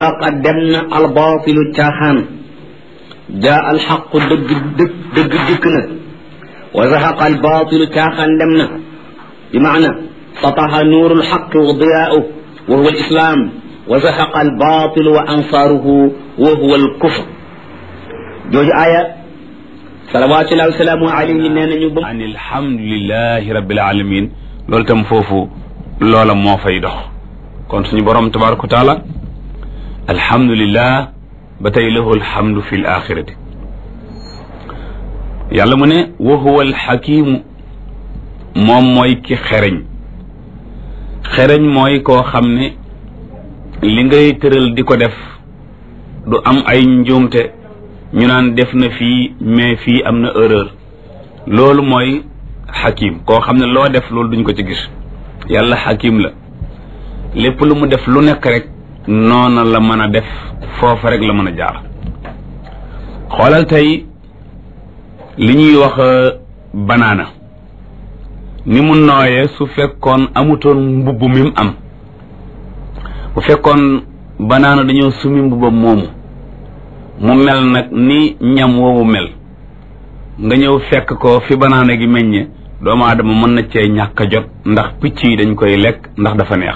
zahaqa dem na albaatilu caaxaan jaa alxaqu dëgg dikk na wa zahaqa albaatilu caaxaan dem na bi maana sataha nuuru alxaqi wa diyaa'uhu wa huwa alislaam wa zahaqa albaatilu wa ansaaruhu wa huwa alkufr jooju aaya salawaatullahi wa salaamu alayhi nee nañu ba an alhamdulillahi rabbil alamin loolu tam foofu loola moo fay dox kon suñu borom tabaraka wa taala alhamdulillah ba tey lahu alhamdu fi l axirati yàlla mu ne wa huwa alxakimu moom mooy ki xereñ mooy koo xam ne li ngay tëral di ko def du am ay njuumte ñu naan def na fii mais fii am na erreur loolu mooy xakim koo xam ne loo def loolu duñ ko ci gis yàlla xakim la lépp lu mu def lu nekk rek noona la mën a def foofa rek la mën a jaar xoolal tey li ñuy wax banaana ni mu nooyee su fekkoon amutoon mbubb mi mu am bu fekkoon banaana dañoo sumi mbubbam moomu mu mel nag ni ñam woowu mel nga ñëw fekk ko fi banaana gi meññe doomu aadama mën na cee ñàkk a jot ndax picc yi dañ koy lekk ndax dafa neex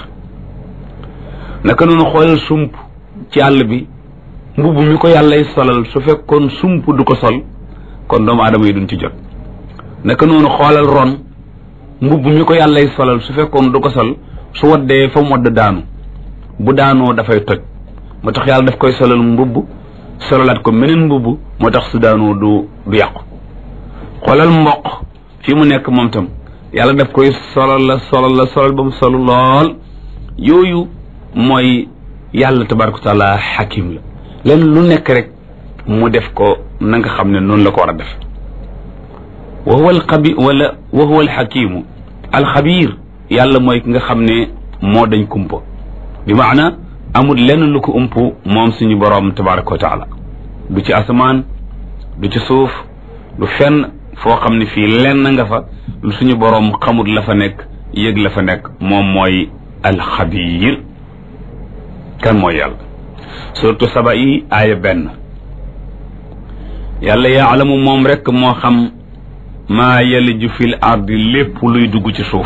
naka noonu xoolal sump ci àll bi mbubb mi ko yàllay solal su fekkoon sump du ko sol kon doomu aadama yi duñ ci jot naka noonu xoolal ron mbubb mi ko yàllay solal su fekkoon du ko sol su waddee fa mu wadd daanu bu daanoo dafay toj moo tax yàlla daf koy solal mbubb solalaat ko meneen mbubb moo tax su daanoo du yàqu xoolal mboq fi mu nekk moom tam yàlla daf koy solal ba mu solu lool yooyu mooy yàlla tabaraka wa taala xakim la len lu nekk rek mu def ko na nga xam ne noonu la ko war a def wa huwa alxakimu alxabir yàlla mooy ki nga xam ne moo dañ kumpa bi maana amul lenn lu ko ump moom suñu boroom tabaraka wa taala du ci asamaan du ci suuf du fenn foo xam ne fii lenn nga fa lu suñu boroom xamut la fa nekk yëg la fa nekk moom mooy alxabir kan mooy yàlla surtout saba yi aaya 1 yàlla yaalamu moom rekk moo xam maa yaliju fil ardi lépp luy dugg ci suuf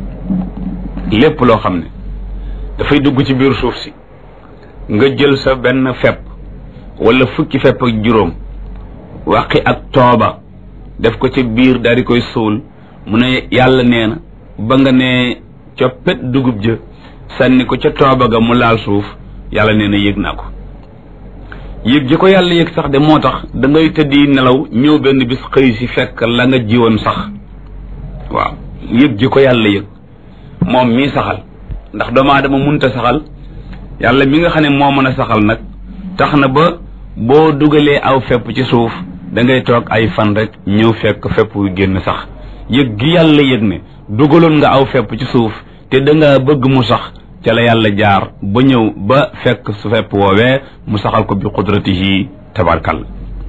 lépp loo xam ne dafay dugg ci biir suuf si nga jël sa benn fepp wala fukki fepp ak juróom waqi ak tooba def ko ci biir daal di koy suul mu ne yàlla nee na ba nga ne coppet dugub ja sànni ko ca tooba ga mu laal suuf yàlla nee na yëg naa ko yëg ji ko yàlla yëg sax de moo tax da ngay tëddi nelaw ñëw benn bis xëy si fekk la nga jiwoon sax waaw yëg ji ko yàlla yëg moom mii saxal ndax doomu aadama munta saxal yàlla mi nga xam ne moo mën a saxal nag tax na ba boo dugalee aw fepp ci suuf da ngay toog ay fan rek ñëw fekk fepp yu génn sax yëg gi yàlla yëg ne dugaloon nga aw fepp ci suuf te da nga bëgg mu sax ca la yàlla jaar ba ñëw ba fekk su fepp woowee mu saxal ko bi qudratihi tabarkal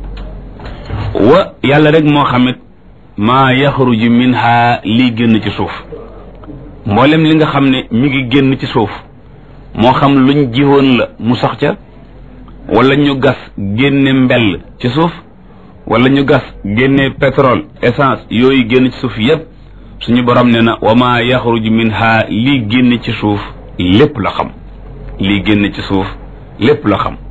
wa yàlla rek moo xamit maa yaxruju minha lii génn ci suuf mboolem li nga xam ne mi ngi génn ci suuf moo xam luñ jiwoon la mu sax ca wala ñu gas génne mbell ci suuf wala ñu gas génne pétrole essence yooyu génn ci suuf yépp suñu borom ne na wa maa yaxruju minha lii génn ci suuf lépp la xam lii génn ci suuf lépp la xam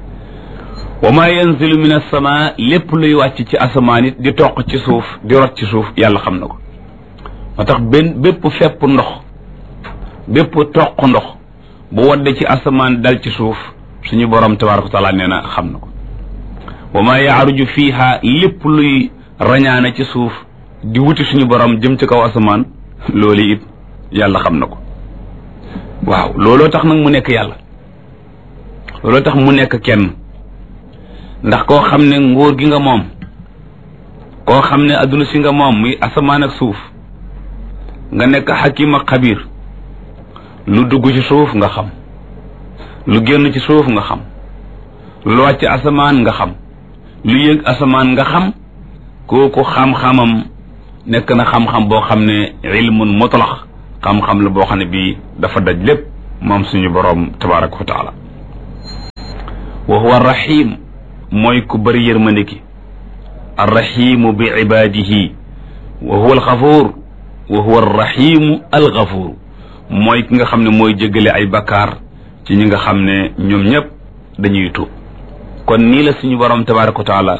wa maa yanzilu min as-samaa lépp luy wàcc ci asamaan it di toq ci suuf di rot ci suuf yàlla xam na ko moo tax bépp fepp ndox bépp toq ndox bu wadde ci asamaan dal ci suuf suñu borom tabaaraka wa taala nee na xam na ko wa maa yaaruju fiiha lépp luy rañaane ci suuf di wuti suñu borom jëm ci kaw asamaan loolu it yàlla xam na ko waaw looloo tax nag mu nekk yàlla looloo tax mu nekk kenn ndax koo xam ne nguur gi nga moom koo xam ne adduna si nga moom muy asamaan ak suuf nga nekk xakim ak xabir lu dugg ci suuf nga xam lu génn ci suuf nga xam lu wàcc asamaan nga xam lu yëg asamaan nga xam kooku xam-xamam nekk na xam-xam boo xam ne ilmun mutlax xam-xam la boo xam ne bii dafa daj lépp moom suñu boroom tabaraka wa taala wa huwa arrahim mooy ku bëri yërmande ki arrahimu bi ibadihi wa huwa alxafuur wa huwa arrahimu alxafuur mooy ki nga xam ne mooy jéggale ay bakkaar ci ñi nga xam ne ñoom ñëpp dañuy tuub kon nii la suñu borom tabaraka wa taala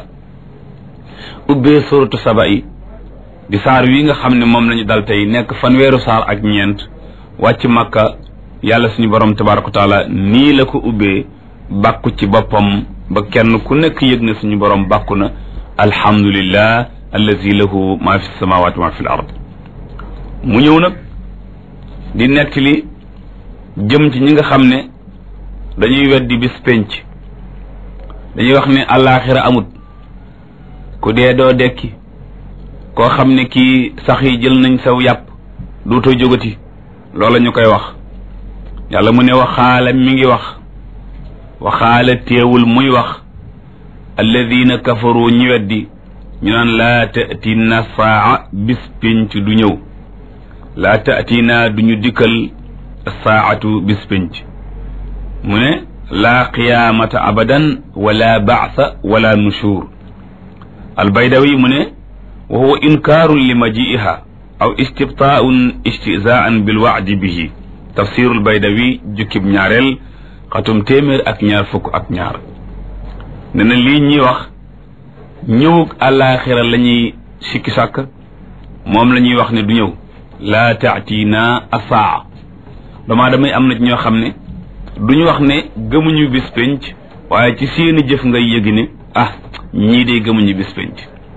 ubbee suratu saba yi di saar wi nga xam ne moom lañu dal tey nekk fanweeru saar ak ñeent wàcc makka yàlla suñu borom tabaraka wa taala nii la ko ubbee bàkku ci boppam ba kenn ku nekk yëg na suñu borom bàkku na alhamdulillah allazi lahu ma fi samawati ma fi l ard mu ñëw nag di nettali jëm ci ñi nga xam ne dañuy weddi bis penc dañuy wax ne àllaaxira amut ku dee doo dekki koo xam ne kii sax yi jël nañ saw yàpp duutoo jógati loola ñu koy wax yàlla mu ne waxaala mi ngi wax waxaala teewul muy wax alladina kafaru ñi weddi ñu naan laa tatina saa bis penc du ñëw laa tatina duñu dikkal saatu bis penc mu ne laa qiyaamata abadan wala baasa wala nushur albaydawi mu ne wa huwa inkaarun li majiiha aw istibtaaun istizaan bilwaadi bihi tafsirul baydawi jukkib ñaareel xatum téeméer ak ñaar fukk ak ñaar ne na lii ñuy wax ñëwug àllaaxira la ñuy sikki sàkk moom la ñuy wax ne du ñëw laa taatina asaa damaa damay am na ci ñoo xam ne duñu wax ne gëmuñu bis penc waaye ci seeni jëf ngay yëgi ne ñii de gëmuñu bis penc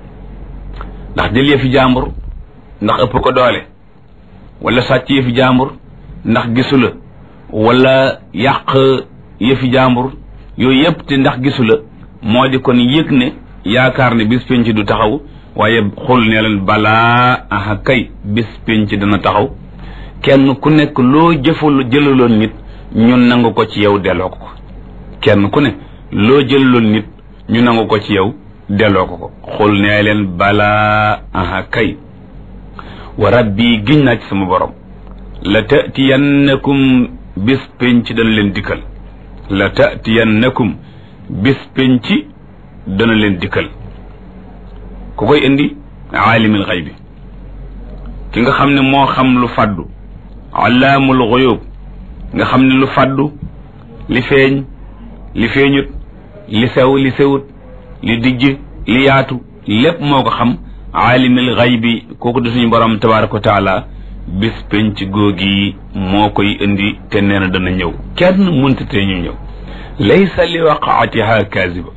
ndax jël yëfi jàmbur ndax ëpp ko doole wala sàcc yëfi jàmbur ndax gisu la wala yàq yëfi jàmbur yooyu yëpp te ndax gisu la moo di kon yëg ne yaakaar ne bis penc du taxaw waaye xul ne leen balaa aha kay bis penc dana taxaw kenn ku nekk loo jëlaloon nit ñu nangu ko ci yow delloo ko ko kenn ku ne loo jëlaloon nit ñu nangu ko ci yow delloo ko ko xul ne leen balaa aha kay wa rabbi giñ naa ci sama borom la taatiyannakum bis penc dana leen dikkal la taatiyannakum bis penc dana leen dikkal ku koy indi aalimul xaybi ki nga xam ne moo xam lu faddu allaamul xuyub nga xam ne lu faddu li feeñ li feeñut li sew li sewut li dijj li yaatu lépp moo ko xam aalimul xaybi kooku di suñu borom tabaraka wa taala bis penc googi moo koy indi te nee na dana ñëw kenn mënta te ñu ñëw laysa li waqaatiha kaziba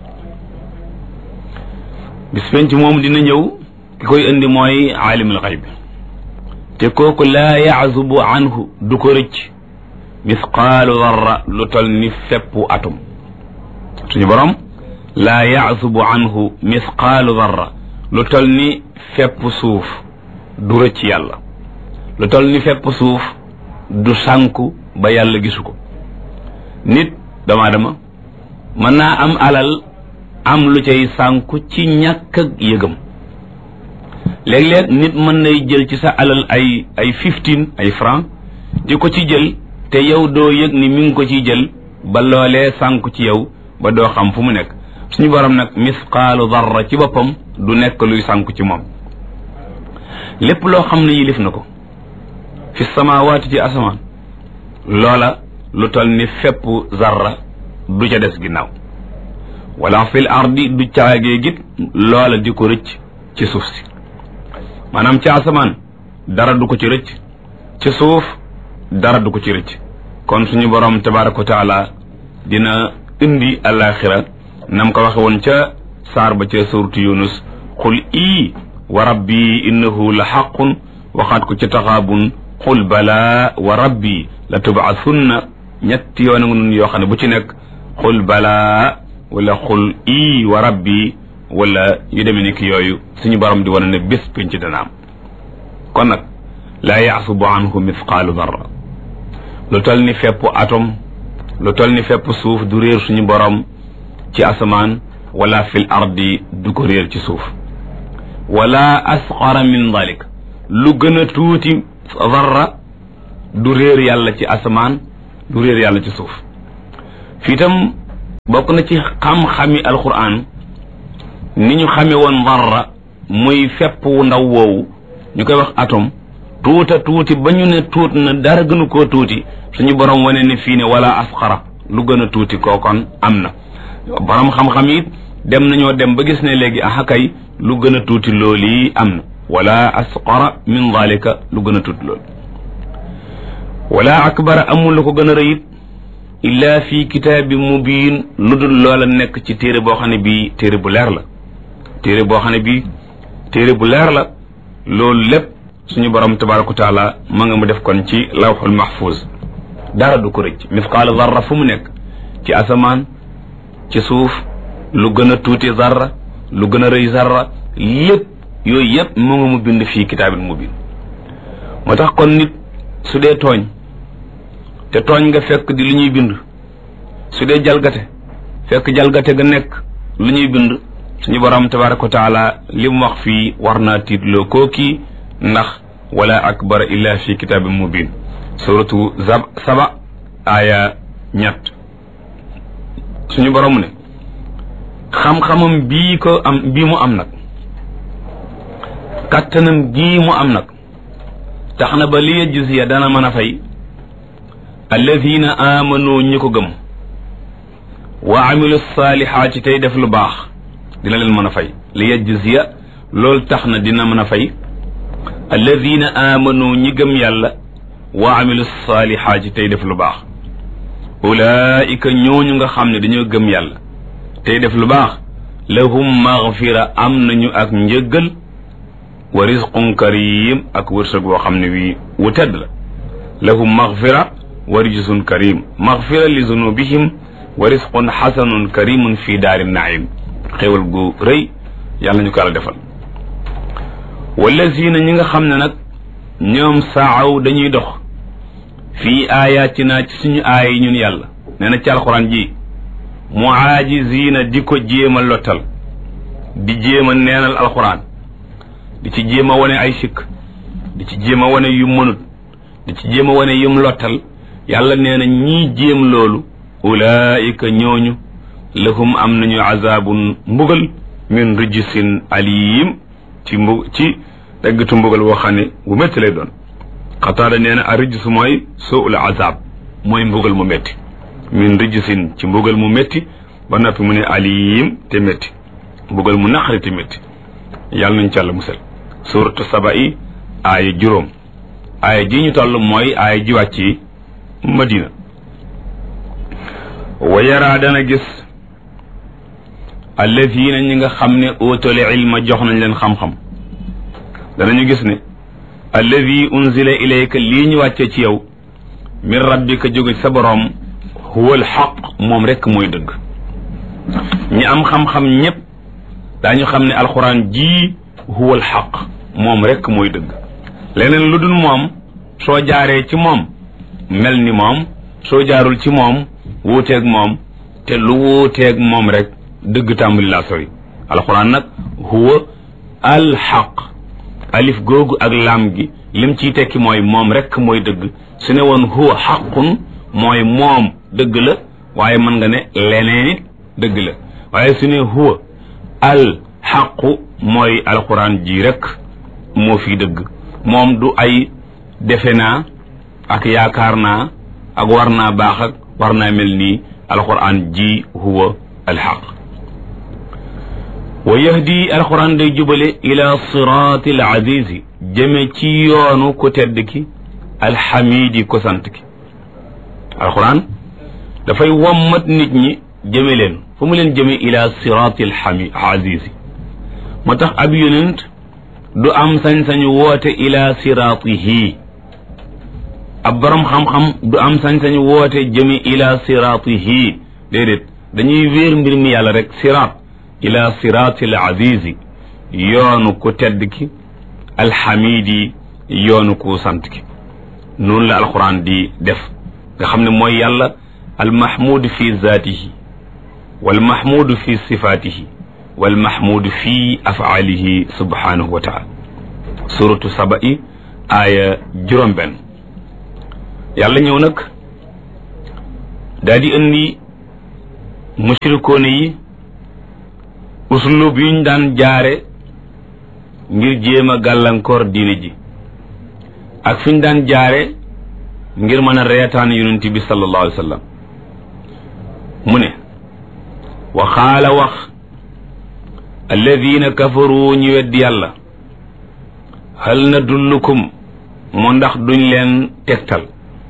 bis penc moom dina ñëw ki koy indi mooy aalimul xayb te kooku laa yaazubu anhu du ko rëcc misqaalu darra lu tol ni feppu atum suñu borom laa yaazubu anhu misqaalu darra lu tol ni fepp suuf du rëcc yàlla lu tol ni fepp suuf du sànku ba yàlla gisu ko nit doomu aadama mën naa am alal am lu cay sànku ci ñàkk ak yëgam léeg-léeg nit mën nay jël ci sa alal ay 15 ay franc di ko ci jël te yow doo yëg ni mi ngi ko ciy jël ba loolee sànku ci yow ba doo xam fu mu nekk suñu borom nag misqaalu darra ci boppam du nekk luy sànku ci moom lépp loo xam ne yilif na ko fi samaawaati ci asamaan loola lu tol ni fépp zarra du ca des ginnaaw wala fil ardi du caagee git loola di ko rëcc ci suuf si maanaam ci asamaan dara du ko ci rëcc ci suuf dara du ko ci rëcc kon suñu borom tabaraka wa taala dina indi alaxira nam ko waxe woon ca saar ba ca suuratu yunus qul ii wa rabbi innahu la xaqun waxaat ko ca taxaabun qul bala wa rabbi la tubaasunna ñetti yoon nga nun yoo xam ne bu ci nekk qul bala wala qul ii wa rabbi wala yu demee ni ki yooyu suñu borom di wane ne bés penc dana am kon nag laa yaasubu anhu mithqaalu darra lu tol ni fepp atom lu tol ni fepp suuf du réer suñu borom ci asamaan wala fil ardi du ko réer ci suuf wala asqara min dalik lu gën a tuuti darra du réer yàlla ci asamaan du réer yàlla ci suuf fii tam bokk na ci xam-xami alquran ni ñu xame woon darra muy fepp wu ndaw woowu ñu koy wax atome tuuti ba ñu ne tuut na dara gënu koo tuuti suñu borom wane ne fii ne wala asqara lu gën a tuuti kookon am na borom xam-xam it dem nañoo dem ba gis ne léegi kay lu gën a tuuti loolu yi am na wala asqara min dalika lu gën a tuuti loolu wala akbara amul lu ko gën a rëyit illa fi kitaabi mubin lu dul loola nekk ci téere boo xam ne bii téere bu leer la téere boo xam ne bii téere bu leer la loolu lépp suñu borom tabaraka wa taala ma nga mu def kon ci lawxul mahfuz dara du ko rëcc misqaala zarra fu mu nekk ci asamaan ci suuf lu gën a tuuti zarra lu gën a rëy zarra lépp yooyu yëpp mu nga mu bind fii kitaabil mubin moo tax kon nit su dee tooñ te tooñ nga fekk di lu ñuy bind su dee jalgate fekk jalgate ga nekk lu ñuy bind suñu borom tabaraka wa taala li mu wax fii war naa tiitloo kookii ndax wala akbara illa fi kitaabin mubin suratu saba aaya 3 suñu borom ne xam-xamam bii mu am nag kattanam gii mu am nag tax na ba li yajziya dana mën a fay alladina amanu ñi ko gëm wa amilu saalihaati tey def lu baax dina leen mën a fay li yajziya loolu tax na dina mën a fay alladina amanu ñi gëm yàlla wa amilu saalihaati tey def lu baax ulaika ñooñu nga xam ne dañoo gëm yàlla tey def lu baax lahum maghfira am nañu ak njëggal wa rizqun karim ak wërsëg woo xam ne wii wu tedd la lahum maghfira wa rizqun karim maghfira li zunubihim wa rizqun hasanun karimun fi daari naim xéwal gu rëy yàlla ñu ko yàlla defal wallazina ñi nga xam ne nag ñoom saaw dañuy dox fii ayatina ci suñu aaya yi ñun yàlla nee na ci alxuraan ji muajizina di ko jéem a lottal di jéem a neenal alxuraan di ci jéem a wane ay sikk di ci jéem a wane yu mënut di ci jéem a wane yum lottal yàlla nee na ñii jéem loolu ulaika ñooñu lahum am nañu azabun mbugal min rijsin alim ci daggatu mbugal woo xam ne bu métti lay doon xataada nee na a rijs mooy suul azab mooy mbugal mu métti min rijsin ci mbugal mu métti ba noppi mu ne alim te métti mbugal mu naqari te métti yàlla nañ ci Yàlla musal suratu saba yi aaya 5 aaya ji ñu toll mooy aaya ji wàcc yi Madina wa yaraa dana gis alladina ñi nga xam ne utul ilma jox nañ leen xam-xam danañu gis ne alladi unzila ilayka lii ñu wàcce ci yow min rabbika jóge sa boroom huwa alxaq moom rekk mooy dëgg ñi am xam-xam ñépp daañu xam ne alxuraan ji huwa alxaq moom rekk mooy dëgg leneen lu dul moom soo jaaree ci moom mel ni moom soo jaarul ci moom wuuteeg moom te lu wuuteeg moom rek dëgg tàmbali laa sori alxuraan nag huwa alxaq alif googu ak laam gi lim ciy tekki mooy moom rek mooy dëgg su ne woon huwa xaqun mooy moom dëgg la waaye mën nga ne leneen it dëgg la waaye su ne huwa alxaqu mooy alxuraan ji rek moo fi dëgg moom du ay defe naa ak yaakaar naa ak war naa baax ak war naa mel nii alxuraan ji huwa alxaq wa yahdi alxuraan day jubale ila siraati al azizi jëme ci yoonu ku tedd ki alxamidi ko sant ki alxuraan dafay wommat nit ñi jëme leen fu mu leen jëme ila siraati al azizi moo tax ab yonent du am sañ-sañu woote ila siraatihi ab borom xam-xam du am sañ-sañu woote jëme ila siraatihi déedéet dañuy wéer mbir mi yàlla rek siraat ila siraati al azizi yoonu ku tedd ki alxamidi yoonu ku sant ki noonu la alquran di def nga xam ne mooy yàlla almahmud fi zaatihi walmahmud fi sifaatihi walmahmud fi afaalihi subhanahu wa taala suratu saba'i aaya 5 yàlla ñëw nag daal di indi mushrikoon yi uslub yuñ daan jaare ngir jéem a gàllankoor diine ji ak fi ñu daan jaare ngir mën a reetaan yonent bi sallallahu alayhi wa sallam mu ne wa xaala wax alladina kafaru ñu weddi yàlla hal nadullukum mu ndax duñ leen tegtal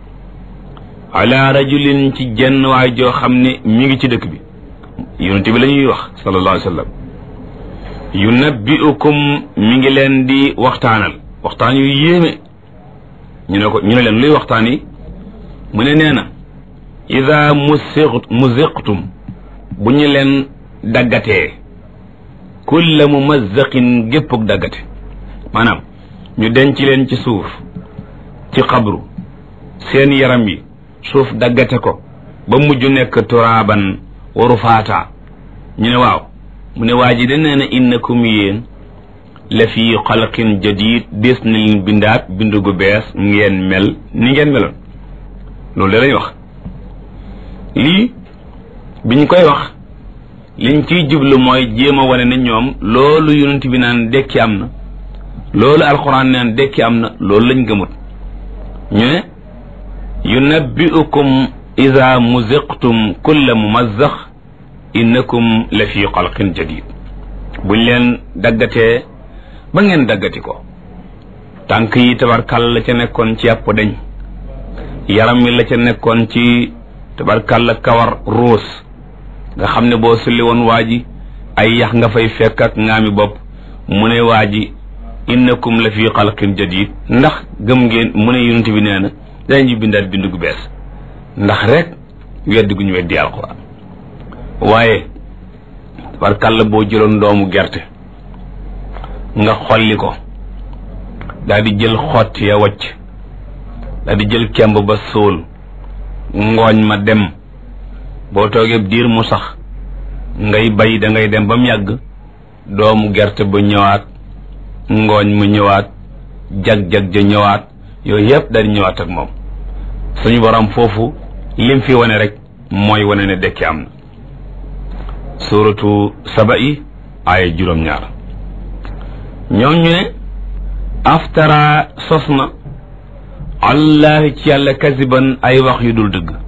ala rajulin ci jenn waay joo xam ne mi ngi ci dëkk bi yonent bi la ñuy wax sallallahu alayhi wa sallam yunabbi'ukum mi ngi leen di waxtaanal waxtaan yu yéeme ñu ne leen luy waxtaan yi mu ne nee na ida muziqtum bu ñu leen daggatee kulla mumazzaqin géppug daggate maanaam ñu denc leen ci suuf ci xabru seen yaram yi suuf daggate ko ba mujj nekk turaaban waru faata ñu ne waaw mu ne waa ji de nee na innakum yéen la fi xalqin jadid des na leen bindaat bindu gu bees ngeen mel ni ngeen meloon loolu da lañ wax lii biñ koy wax liñ ciy jublu mooy jéem a wane ne ñoom loolu yonent bi naan dekki am na loolu alxuraan naan dekki am na loolu lañ gëmut ñu ne yunabbi'ukum ida muziqtum kulla mumazzax innakum la fi xalqin jadid buñ leen daggatee ba ngeen daggati ko tànk yi tabarkal la ca nekkoon ci yàpp dañ yaram mi la ca nekkoon ci tabarkal la kawar ruus nga xam ne boo sulli woon waa ji ay yax nga fay fekk ak ngaami bopp mu ne waa ji innakum la fi xalqin jadid ndax gëm ngeen mu ne yonent bi nee na dañuy bindaat bindu gu bees ndax rek weddi gu ñu weddi alquran waaye tabarkalla boo jëloon doomu gerte nga xolli ko daal di jël xott ya wacc daal di jël kemb ba sóol ngooñ ma dem boo toogee diir mu sax ngay bay da ngay dem ba mu yàgg doomu gerte ba ñëwaat ngooñ mu ñëwaat jag-jag ja ñëwaat yooyu yëpp daal di ñëwaat ak moom suñu borom foofu lim fi wane rek mooy wane ne dekki am na suratu saba'i ay juróom-ñaar ñoom ñu ne aftara sos na allahi ci yàlla kasiban ay wax yu dul dëgg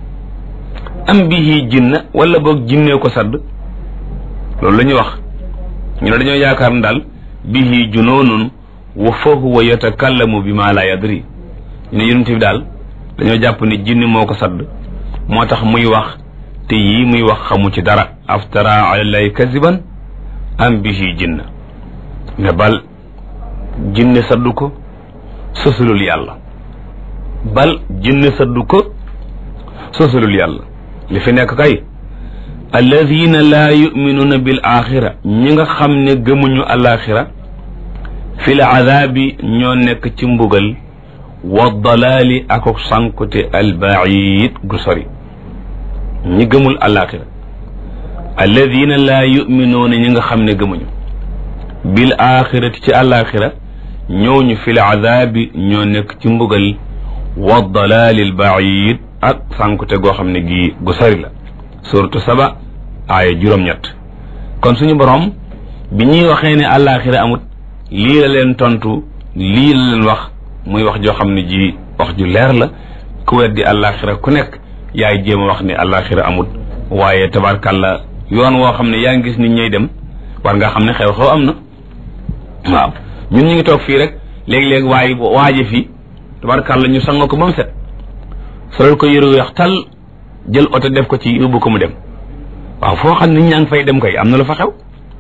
am bihi jinna wala boog jinnee ko sadd loolu la ñuy wax ñu ne dañoo yaakaar ne daal bihi junoonun wa fa huwa yatakallamu bi ma la yadri ñu ne yonent bi daal dañoo jàpp ne jinni moo ko sadd moo tax muy wax te yii muy wax xamu ci dara aftara alallahi kasiban am bihi jinna ne bal jinne saddu ko sosulul yàlla bal jinne saddu ko sosulul yàlla li fi nekk kay alladina laa yuminuuna bil axira ñi nga xam ne gëmuñu alaxira fi l azabi ñoo nekk ci mbugal wa dalaali akok sankute albaid gu sori ñi gëmul alaxira alladina laa yuminuuna ñi nga xam ne gëmuñu bil axirati ci alaxira ñooñu fi l azabi ñoo nekk ci mbugal wa dalaali albaid ak sankute goo xam ne gi gu sori la suratu saba aaya juróom-ñett kon suñu borom bi ñuy waxee ne alaxira amut lii la leen tontu lii la leen wax muy wax joo xam ne ji wax ju leer la ku weddi alaxira ku nekk yaay jéem a wax ne alaxira amut waaye tabarkàlla yoon woo xam ne yaa ngi gis nit ñay dem war nga xam ne xew-xew am na waaw ñun ñu ngi toog fii rek léegi-léegi waaje fii tabarkàlla ñu sanga ko ba mu set solal ko yëru weex tal jël oto def ko ci yóbbu ko mu dem waaw foo xam nit ñaa ngi fay dem koy am na lu fa xew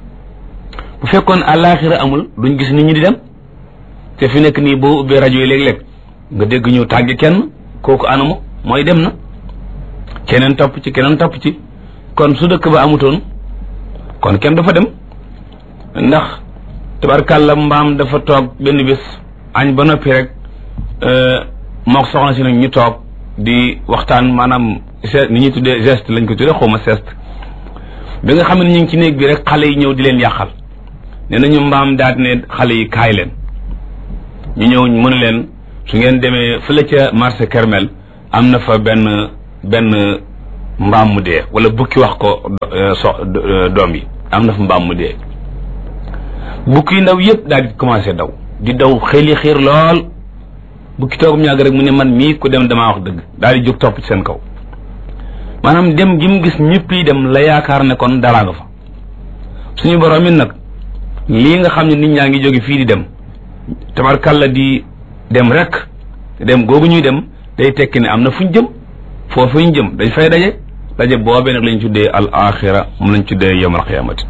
bu fekkoon àllaaxira amul duñ gis nit ñi di dem te fi nekk nii boo ubbee rajo yi léeg-léeg nga dégg ñu tàggi kenn kooku anamu mooy dem na keneen topp ci keneen topp ci kon su dëkk ba amutoon kon kenn dafa dem ndax tabarkàlla mbaam dafa toog benn bés añ ba noppi rek mook soxna si nag ñu toog di waxtaan maanaam ni ñuy tuddee geste lañ ko tuddee xawma geste bi nga xam ne ñu ngi ci néeg bi rek xale yi ñëw di leen yàqal nee nañu mbaam daal ne xale yi kaay leen ñu ñëw mën leen su ngeen demee fële ca marché Kermel am na fa benn mbaam mu dee wala bukki wax ko doom yi am na fa mbaam mu dee bukki yu ndaw yëpp daal di commencé daw di daw xeli xiir lool bukki toogum ñàgg rek mu ne man mii ku dem damaa wax dëgg daal di jóg topp ci seen kaw maanaam dem gi mu gis ñëpp yi dem la yaakaar ne kon dara nga fa suñu borom it nag lii nga xam ne nit ñaa ngi jóge fii di dem tabarkalla di dem rek dem googu ñuy dem day tekki ne am na fuñ jëm foofu ñu jëm dañ fay daje boobee nag lañ tuddee al axira moom lañ tuddee yawmal qiyaamati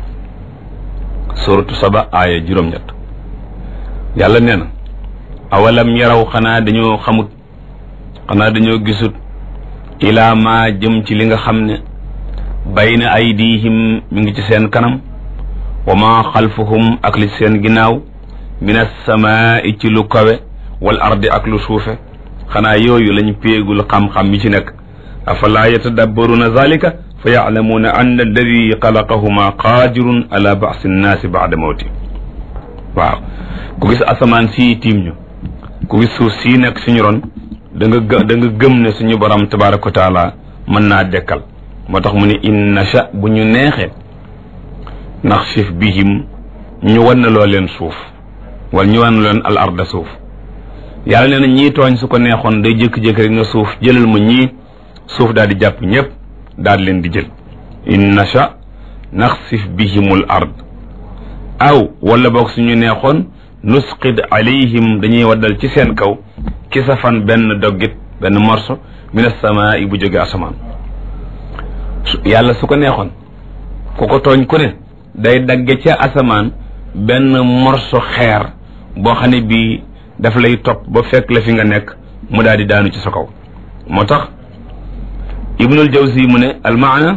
suratu saba aaya juróom-ñett yàlla nee na awalam yaraw xanaa dañoo xamut xanaa dañoo gisut ilaa ma jëm ci li nga xam ne bayna aydihim mi ngi ci seen kanam wa ma xalfahum ak li seen ginnaaw min as-samaa'i ci lu kawe wal ardi ak lu suufe xanaa yooyu lañ péegul xam-xam yi ci nekk afalaa yatadabbaruna zalika fa ya'lamuuna anna alladi xalaqahuma qaadirun ala ba'si nnaasi ba'da mawti waaw ku gis asamaan sii tiim ñu ku gis suuf sii nekk suñu ron da nga gëm ne suñu borom tabaraka wa taala mën naa dekkal moo tax mu ne in nasha bu ñu neexee naxsif bihim ñu wan loo leen suuf wala ñu wan leen al arda suuf yàlla nee na ñii tooñ su ko neexoon day jékki-jékki rek na suuf jëlal ma ñii suuf daal di jàpp ñëpp daal leen di jël in nasha naxsif bihimul ard aw wala boog suñu neexoon nusqid alayhim dañuy waddal ci seen kaw kisafan benn doggit benn morso min as-samaa'i bu jóge asamaan yàlla su ko neexoon ku ko tooñ ku ne day dagge ca asamaan benn morso xeer boo xam ne bii daf lay topp ba fekk la fi nga nekk mu daal di daanu ci sa kaw moo tax ibnul jawzi mu ne almaana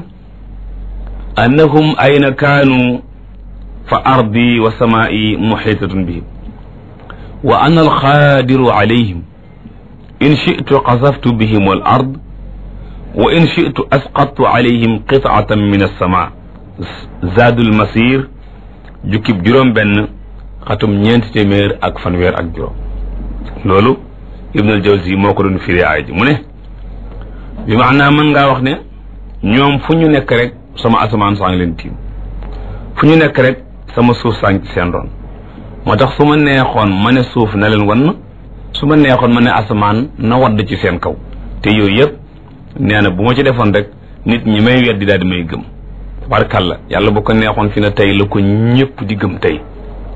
annahum ayna kaanu fa ardi wa samaa'i muhitatun bihim wa ana alqadiru alayhim in shi'tu qasaftu bihim al ard wa in shi'tu asqattu alayhim qit'atan min as-samaa zaadul masir jukkib juróom benn xatum ñeenti téeméer ak fanweer ak juróom loolu ibnul jawzi moo ko doon firi aay ji mu ne bi maanaa mën ngaa wax ne ñoom fu ñu nekk rek sama asamaan saa ngi leen tiim fu ñu nekk rek sama suuf saa ngi ci seen ron moo tax su ma neexoon ma ne suuf na leen wan su ma neexoon ma ne asamaan na wadd ci seen kaw te yooyu yëpp nee na bu ma ci defoon rek nit ñi may weddi daal di may gëm tabarkàlla yàlla bu ko neexoon fi na tey la ko ñëpp di gëm tey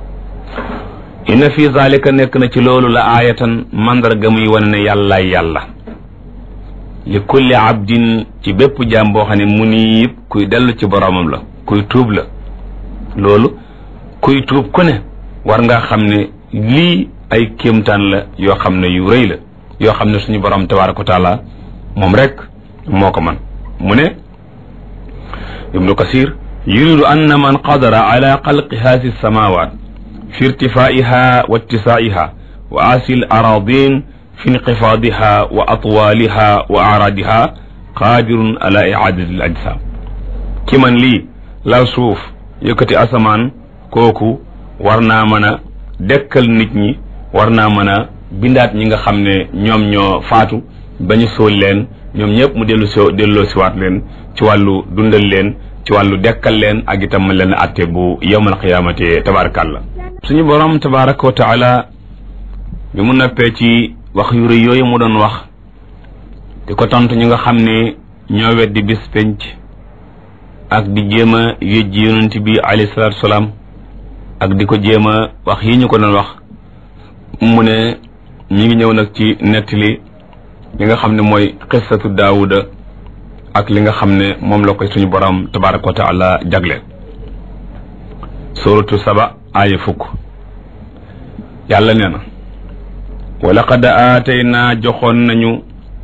inna fi zalika nekk na ci loolu la aayatan mandarga muy wane ne yàllaay yàlla li kulli abdin ci bépp jaam boo xam ne munib kuy dellu ci boromam la kuy tuub la loolu kuy tuub ku ne war nga xam ne lii ay kéemtaan la yoo xam ne yu rëy la yoo xam ne suñu borom tabaraka wa taala moom rek moo ko man mu ne ibnu kasir yuridu anna man qadara ala xalqi haasi samawat fi irtifaiha wa ittisaiha wa asil aradin fi inqifaadiha wa atwaaliha wa araadiha qaadirun ala iadati al ajsam ki man lii lal suuf yëkkati asamaan kooku war naa mën a dekkal nit ñi war naa mën a bindaat ñi nga xam ne ñoom ñoo faatu ba ñu sóol leen ñoom ñëpp mu delloo siwaat leen ci wàllu dundal leen ci wàllu dekkal leen ak itam leen atte bu yawmal qiyaamati tabarakallah suñu borom tabaraka wa taala bi mu noppee ci wax yu rëy yooyu mu doon wax di ko tontu ñi nga xam ne ñoo weddi bis penc ak di jéem a yëjji yonent bi alayhi salaatu salaam ak di ko jéem a wax yi ñu ko doon wax mu ne ñi ngi ñëw nag ci nettali li nga xam ne mooy qissatu daawuda ak li nga xam ne moom la koy suñu borom tabaraka wa taala jagleel suratu saba aaya fukk yàlla nee na wa laqad aataynaa joxoon nañu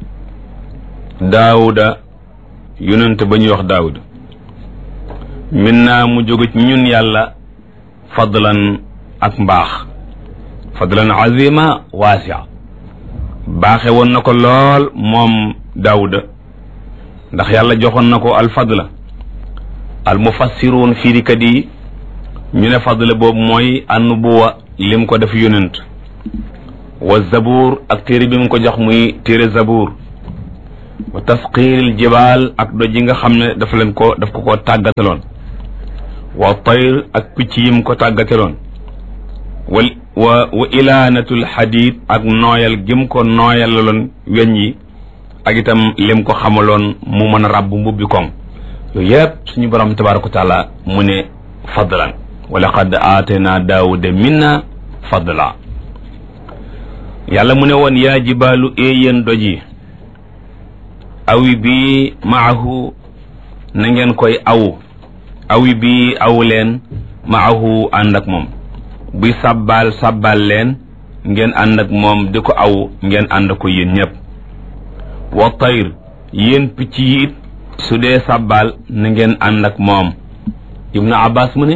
daawuda yonent ba ñuy wax daawuda min naa mu jóge ci ñun yàlla fadlan ak mbaax fadlan azima waasia baaxe woon na ko lool moom daawuda ndax yàlla joxoon na ko alfadla al mufassiruun fiirikat yi ñu ne fadla boobu mooy annubuwa lim ko def yonent wa zabuur ak téere bi mu ko jox muy téere zabuur wa tasqiiril jibaal ak doj yi nga xam ne daf ko tàggataloon wa tayr ak picc yim ko tàggateloon wa ilaanatul xadiid ak nooyal gim ko nooyalaloon weñ yi ak itam lim ko xamaloon mu mën a ràbb mbubbi koŋ yooyu yëpp suñu borom tabaaraka wa taala mu ne fadlan wa laqad aatayna daawuda minna fadla yàlla mu ne woon yaa jibaalu yéen doj yi awi bi maahu na ngeen koy awi bi aw leen maahu ànd ak moom buy sàbbaal leen ngeen ànd ak moom di ko aw ngeen ànd ko yéen ñëpp wa tayr yéen picc yi it su dee sàbbaal na ngeen ànd ak moom ibnu abbas mu ne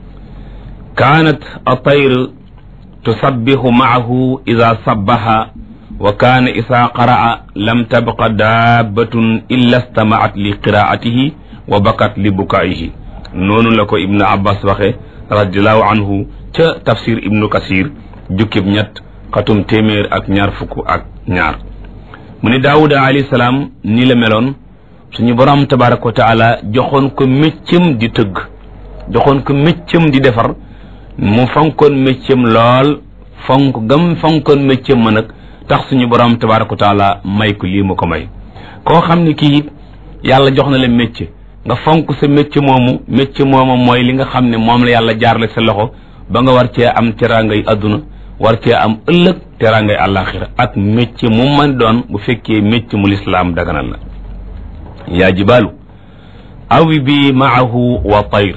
kaanat a tayr tusabbihu maahu ida sabbaha wa kaana isa qaraa lam tabqa daabatun illa stamaat li qiraatihi wa bakat li bukaayihi noonu la ko ibnu abbas waxe radiallahu anhu ca tafsir ibnu kasir jukkib ñett xatum téeméer ak ñaar fukk ak ñaar mu ne daawuda alayhi salaam ni la meloon suñu borom tabaraka wa taala joxoon ko méccam di tëgg joxoon ko méccam di defar mu fonkoon méccam lool fonkoon méccam ma nag tax suñu borom tabaraka wa taala may ko lii mu ko may koo xam ne kii yàlla jox na la mécc nga fonk sa mécc moomu mooy li nga xam ne moom la yàlla jaarale sa loxo ba nga war cee am teraangay adduna war cee am ëllëg teraangay àllaaxira ak mécc mu man doon bu fekkee mécc mu lislaam daganal la yaa jibaalu awi bi maahu wa tayr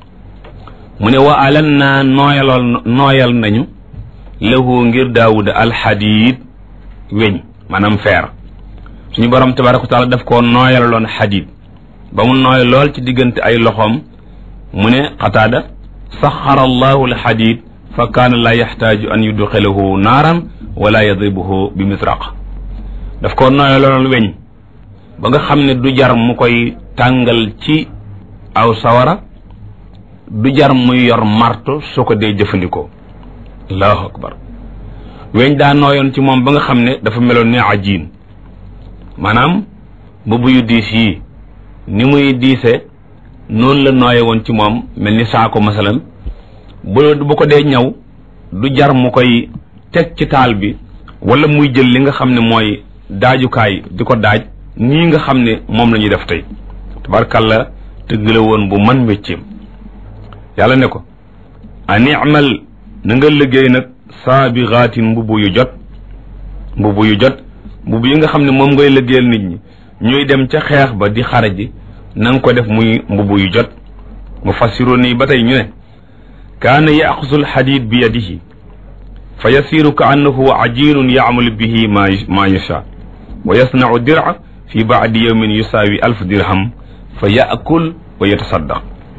mu ne wa alan naa nooyal nañu lahu ngir daawuda alxadiid weñ maanaam feer suñu borom tabaraka wa taala daf koo nooyalaloon xadiid ba mu nooy lool ci diggante ay loxoom mu ne qataada saxara allahu alxadiid fa kaana laa yaxtaaju an yudxilahu naaran wala yadribuhu bi misraq daf koo nooyalaloon weñ ba nga xam ne du jar mu koy tàngal ci aw sawara du jar muy yor marto soo ko dee jëfandikoo allahu akbar weñ daa nooyoon ci moom ba nga xam ne dafa meloon ne ajiin maanaam mbubb yu diis yi ni muy diise noonu la nooye woon ci moom mel ni saako masalan bu ko dee ñaw du jar mu koy teg ci taal bi wala muy jël li nga xam ne mooy daajukaay di ko daaj nii nga xam ne moom la ñuy def tey tabarkàlla tëgg la woon bu man mécceem yàlla ne ko animal na nga liggéey nag saabigaatin mbubb yu jot mbubb yi nga xam ne moom ngay liggéeyal nit ñi ñuy dem ca xeex ba di xare ji na nga ko def muy mbubb yu jot mu fassiroon nii ba tey ñu ne kaana yaxusu alxadid bi yadihi fa yasiru ka annahu ajinun yaamalu bihi ma yasha wa yasnau dira fi baadi yawmin yusaawi 1000 dirham fa yaakul wa yatasaddaq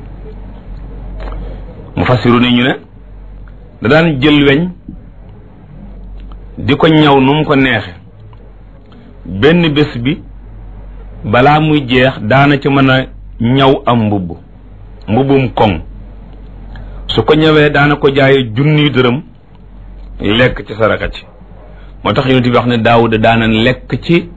mu fassiru ni ñu ne da daan jël weñ di ko ñaw nu mu ko neexe benn bés bi balaa muy jeex daana ci mën a ñaw am mbubbum koŋ su ko ñëwee daana ko jaaye 1000 dërëm lekk ci saraka ci moo tax yonent bi wax ne daawuda daana lekk ci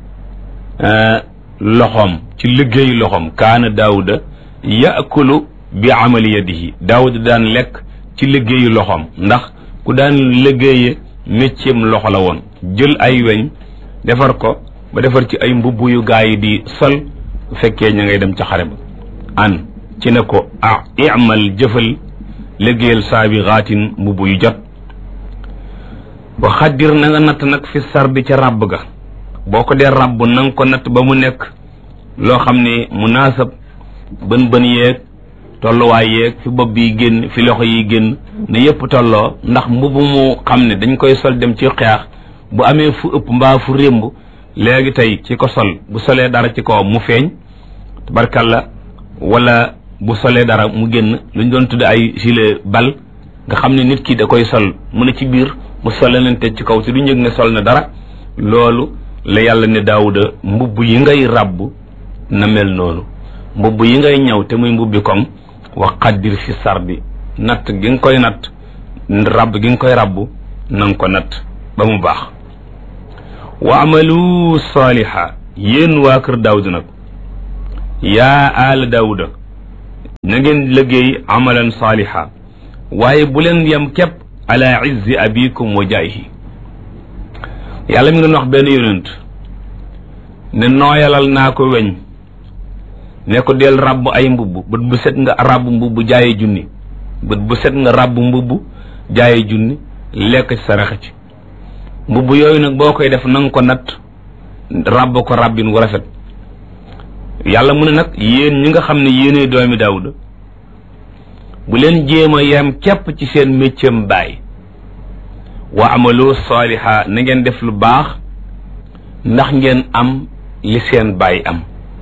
loxoom ci liggéeyu loxoom kaana daawuda yaakulu bi amali yadihi daawuda daan lekk ci liggéeyu loxoom ndax ku daan liggéeye mécceem loxo la woon jël ay weñ defar ko ba defar ci ay mbubb yu gaa yi di sol bu fekkee ña ngay dem ca xare ba an ci ne ko imal jëfal liggéeyal saabigaatin mbubb yu jot wa xaddir na nga natt nag fi sardi ca ràbb ga boo ko dee ràbb na nga ko natt ba mu nekk loo xam ne munaasab bën yeeg tolluwaay yeeg fi bopp yi génn fi loxo yi génn ne yëpp tolloo ndax mbubb mu xam ne dañ koy sol dem ci xeex bu amee fu ëpp mbaa fu rémb léegi tey ci ko sol bu solee dara ci kaw mu feeñ tabarkalla wala bu solee dara mu génn lu ñu doon tudde ay gilet bal nga xam ne nit ki da koy sol mu ne ci biir mu sole leen te ci kaw te du njëg ne sol na dara loolu la yàlla ne daawuda mbubb yi ngay ràbb na mel noonu mbubb yi ngay ñëw te muy mbubbi koŋ wa qaddir fi sardi natt gi nga koy natt ràbb gi nga koy ràbb na nga ko natt ba mu baax wa amalu saaliha yéen waa kër Daawuda nag yaa aala Daawuda na ngeen liggéey amalan saaliha waaye bu leen yem képp ala izzi abikum wa jaayihi yàlla mi doon wax benn yonent ne nooyalal naa ko weñ ne ko del ràbb ay mbubb bët bu set nga ràbb mbubb jaaye junni bët bu set nga ràbb mbubb jaaye junni lekk ci saraxa ci mbubb yooyu nag boo koy def nanga ko natt ràbb ko ràbbin wu rafet yàlla mu ne nag yéen ñi nga xam ne yéenay doomi Daawuda bu leen jéem a yem képp ci seen méccam baay wa amalu saaliha na ngeen def lu baax ndax ngeen am li seen baay am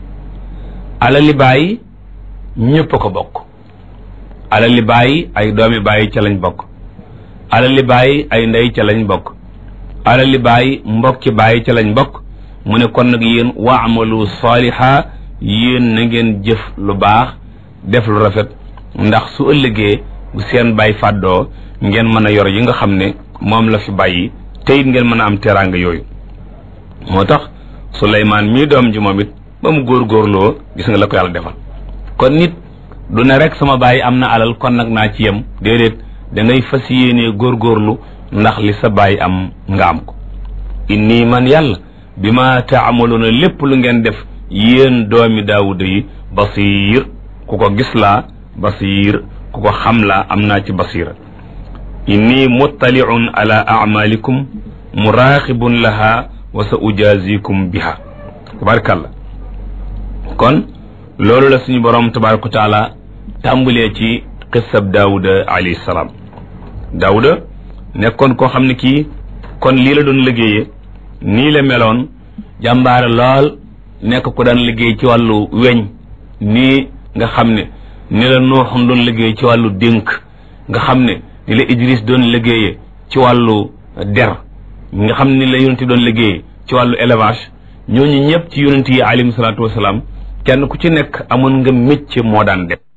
alali baay ñépp a ko bokk alali baay ay doomi baay ca lañ bokk alali baay ay ndey ca lañ bokk alali baay mbokki baay ca lañ bokk mu ne kon nag yéen wa amalu saaliha yéen na ngeen jëf lu baax def lu rafet ndax su ëllëgee bu seen baay fàddoo ngeen mën a yor yi nga xam ne moom la fi bàyyi te it ngeen mën a am teraanga yooyu moo tax Suleymaan mii doom ji moom it ba mu góorgóorloo gis nga la ko yàlla defal kon nit du ne rek sama baay am na alal kon nag naa ci yem déedéet da ngay fas yéenee góorgóorlu ndax li sa baay am nga am ko inni man yàlla bi ma taamaluuna lépp lu ngeen def yéen doomi Daawuda yi basiir ku ko gis laa basiir ku ko xam laa am naa ci basiira inni muttaliun ala amalikum muraqibun laha wa sa ujazikum biha tabarakallah kon loolu la suñu borom tabaraka wa taala tàmbalee ci qissab Daawuda alayhi salaam Daawuda nekkoon koo xam ne kii kon lii la doon liggéeyee nii la meloon jàmbaare lool nekk ko daan liggéey ci wàllu weñ nii nga xam ne ni la Nuuxun doon liggéey ci wàllu dénk nga xam ne ni la Idris doon liggéeyee ci wàllu der nga xam ne ni la yonent doon liggéeyee ci wàllu élevage ñooñu ñëpp ci yonent yi alayhi salaatu wasalaam kenn ku ci nekk amoon nga métier moo daan def